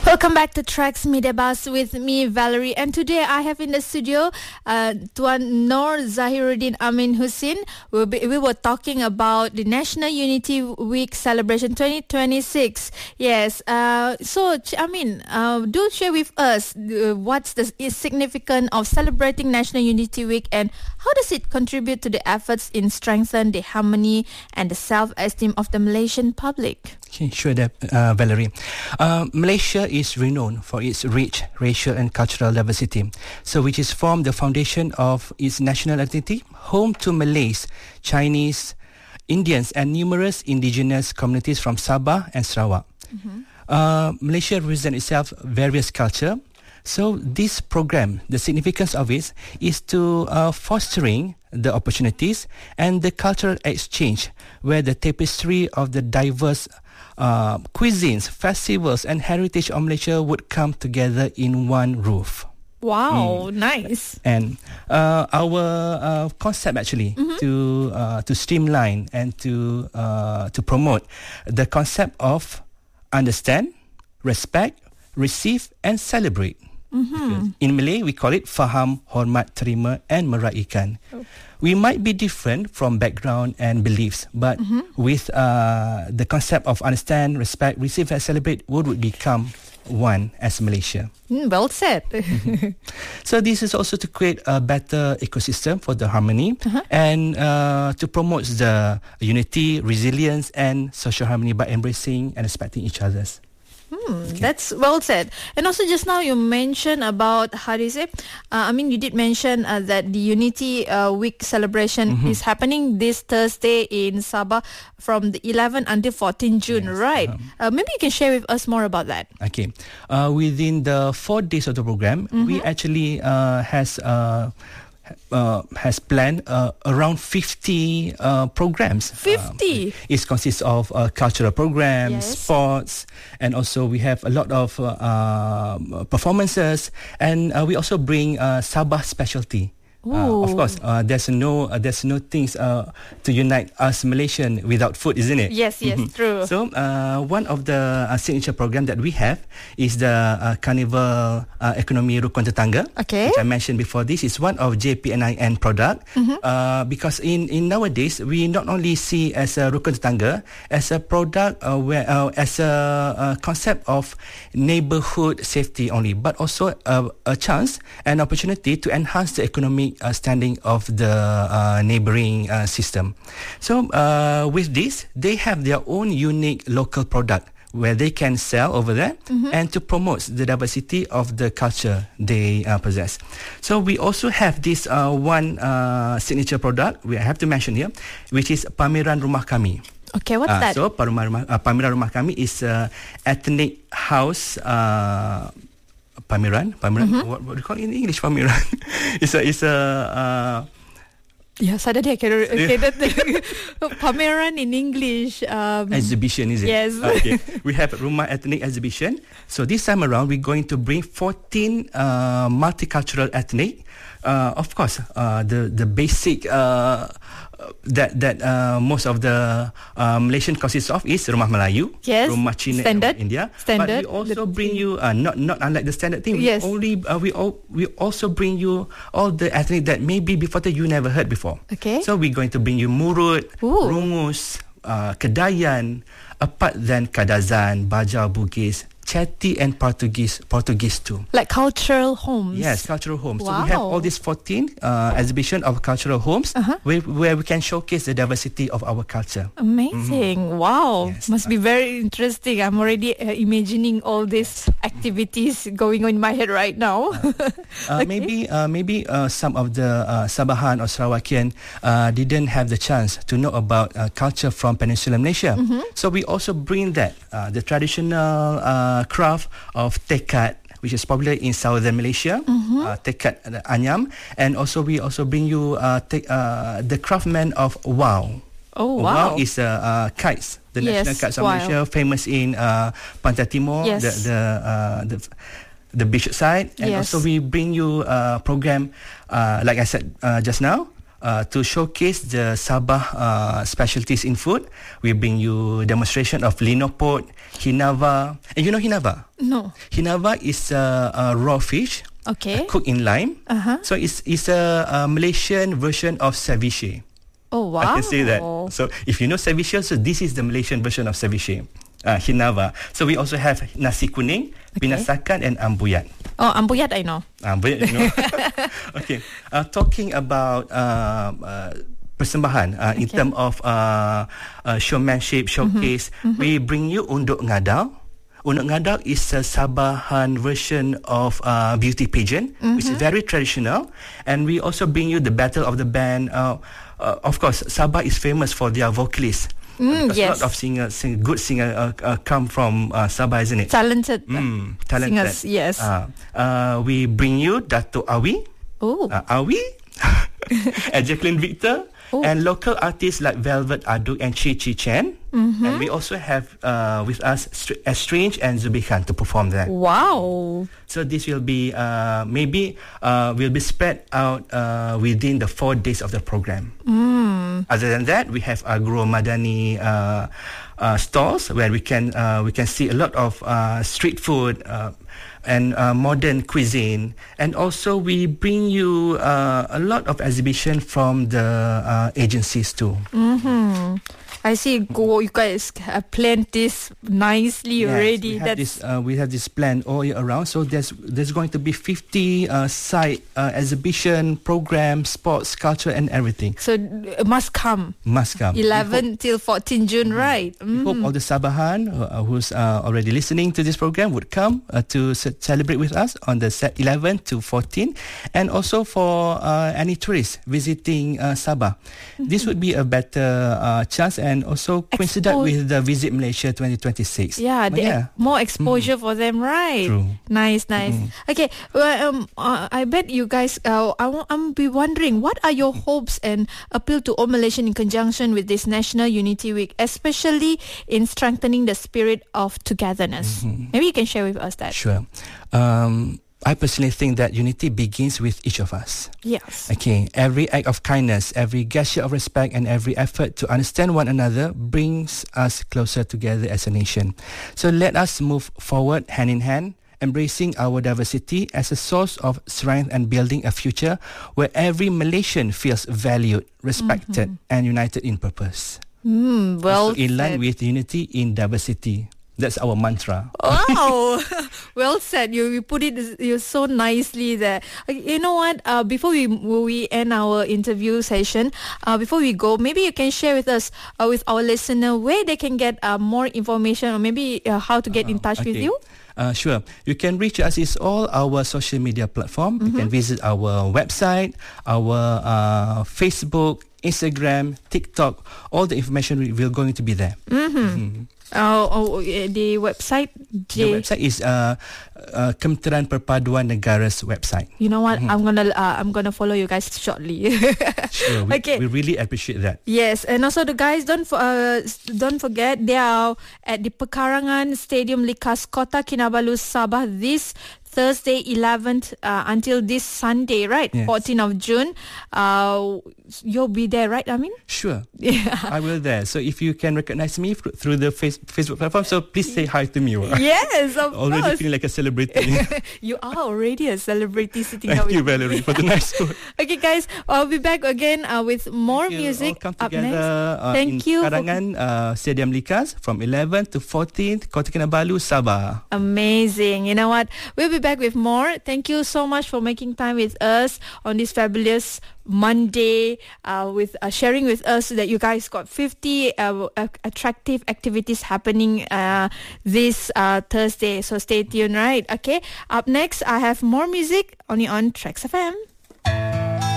Welcome back to Tracks Media Bus with me, Valerie. And today I have in the studio Tuan Nor Zahiruddin Amin Hussein. We were talking about the National Unity Week celebration 2026. Yes. Do share with us what's the significance of celebrating National Unity Week and how does it contribute to the efforts in strengthen the harmony and the self-esteem of the Malaysian public? Okay, sure, Valerie. Malaysia is renowned for its rich racial and cultural diversity, so which is formed the foundation of its national identity, home to Malays, Chinese, Indians, and numerous indigenous communities from Sabah and Sarawak. Malaysia represents itself various culture. So this program, the significance of it is to fostering the opportunities and the cultural exchange where the tapestry of the diverse cuisines, festivals and heritage of Malaysia would come together in one roof. Wow, nice. And our concept actually to streamline and to promote the concept of understand, respect, receive and celebrate. In Malay, we call it faham, hormat, terima and meraikan. We might be different from background and beliefs, but with the concept of understand, respect, receive and celebrate, we would become one as Malaysia. Well said. So this is also to create a better ecosystem for the harmony and to promote the unity, resilience and social harmony by embracing and respecting each other's. That's well said. And also just now you mentioned about, how do you say, you did mention that the Unity Week celebration is happening this Thursday in Sabah from the 11th until 14 June, yes, right? Maybe you can share with us more about that. Okay. Within the 4 days of the program, we actually has planned around 50 programs. 50? It consists of cultural programs, yes, sports, and also we have a lot of performances, and we also bring Sabah specialty. Of course, there's no things to unite us Malaysian without food, isn't it? Yes, true. So one of the signature program that we have is the Carnival Economy Rukun Tetangga, which I mentioned before. This is one of JPNIN product because in nowadays we not only see as a Rukun Tetangga as a product as a concept of neighborhood safety only, but also a chance and opportunity to enhance the economic standing of the neighboring system. So with this, they have their own unique local product where they can sell over there and to promote the diversity of the culture they possess. So we also have this one signature product we have to mention here, which is Pameran Rumah Kami. Okay, what's that? So Pameran Rumah Kami is ethnic house pameran. What do you call it in English? Pameran. It's a yes, I did pameran in English. Exhibition, is it? Yes. Okay. We have Rumah Ethnic Exhibition. So this time around, we're going to bring 14 multicultural ethnic. Of course, the basic that most of the Malaysian consists of is Rumah Melayu, yes, Rumah Cina, standard, India. standard. But we also bring you not unlike the standard thing. Yes. We also bring you all the ethnic that maybe before that you never heard before. Okay. So we're going to bring you Murut, Rungus, Kedayan, apart than Kadazan, Bajau, Bugis, Chetty and Portuguese too. Like cultural homes. Yes, cultural homes. Wow. So we have all these 14 exhibition of cultural homes where we can showcase the diversity of our culture. Amazing. Wow. Yes. Must be very interesting. I'm already imagining all these activities going on in my head right now. Maybe some of the Sabahan or Sarawakian didn't have the chance to know about culture from Peninsular Malaysia. So we also bring that, the traditional craft of tekad, which is popular in southern Malaysia, tekad anyam, and also we also bring you the craftsman of wow. Oh wow! Wow is kites, the yes, national kites of Malaysia, famous in Pantai Timur, yes, the beach side, and yes, also we bring you a program like I said just now. To showcase the Sabah specialties in food, we bring you demonstration of linopot, hinava. And you know hinava? No. Hinava is a raw fish. Okay. Cooked in lime. So it's a Malaysian version of ceviche. Oh, wow. I can say that. So if you know ceviche, so this is the Malaysian version of ceviche. Hinava. So we also have nasi kuning, binasakan and ambuyat. Oh, ambuyat I know. Ambuyat you know. Okay. Talking about persembahan in terms of showmanship, showcase, we bring you Unduk Ngadau. Unduk Ngadau is a Sabahan version of beauty pageant, which is very traditional. And we also bring you the Battle of the Band. Of course, Sabah is famous for their vocalists. Yes. A lot of good singer come from Sabah, isn't it? Talented. Talented. Singers, yes. We bring you Dato' Awi. Awi. And Jacqueline Victor. And local artists like Velvet Aduk and Chi Chi Chen. And we also have with us Estrange and Zubi Khan to perform that. Wow. So this will be will be spread out within the 4 days of the program. Other than that, we have Agro Madani stalls where we can see a lot of street food and modern cuisine, and also we bring you a lot of exhibition from the agencies too. I see. You guys have planned this nicely already. We have this plan all year around. So there's going to be 50 site exhibition, program, sports, culture, and everything. So must come. 11 till 14 June, right? We hope all the Sabahan who's already listening to this program would come to celebrate with us on the 11 to 14, and also for any tourists visiting Sabah. This would be a better chance, and also coincident with the Visit Malaysia 2026. More exposure for them, right? True. Nice. Okay, well, I bet you guys, I'm be wondering, what are your hopes and appeal to all Malaysians in conjunction with this National Unity Week, especially in strengthening the spirit of togetherness? Maybe you can share with us that. Sure. I personally think that unity begins with each of us. Yes. Okay. Every act of kindness, every gesture of respect, and every effort to understand one another brings us closer together as a nation. So let us move forward hand in hand, embracing our diversity as a source of strength and building a future where every Malaysian feels valued, respected, and united in purpose. Well, in line with unity in diversity. That's our mantra. Wow. Well said. You put it so nicely there. You know what? Before we end our interview session, before we go, maybe you can share with us, with our listener, where they can get more information, or maybe how to get in touch with you. Sure. You can reach us in all our social media platform. You can visit our website, our Facebook, Instagram, TikTok. All the information will going to be there. The website. The website is Kementerian Perpaduan Negara's website. You know what? I'm gonna follow you guys shortly. Sure. We really appreciate that. Yes, and also the guys don't forget, they are at the Pekarangan Stadium Likas Kota Kinabalu, Sabah this Thursday 11th until this Sunday, right? Yes. 14th of June. You'll be there, right, Amin? Sure. Yeah. I will there. So if you can recognize me through the Facebook platform, so please say hi to me. Yes, of already course. Feeling like a celebrity. You are already a celebrity sitting Thank here you, with Valerie, for the nice word. Okay, guys, I'll be back again with more music all come up together, next. Thank you. Pekarangan Stadium Likas from 11th to 14th, Kota Kinabalu, Sabah. Amazing. You know what? We'll be back with more. Thank you so much for making time with us on this fabulous Monday, with sharing with us that you guys got 50 attractive activities happening this Thursday. So stay tuned, right? Okay. Up next, I have more music only on Trax FM.